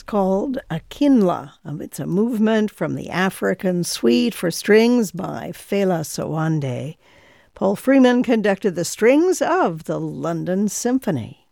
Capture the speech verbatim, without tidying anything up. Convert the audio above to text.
called Akinla. Um, it's a movement from the African Suite for Strings by Fela Sowande. Paul Freeman conducted the strings of the London Symphony.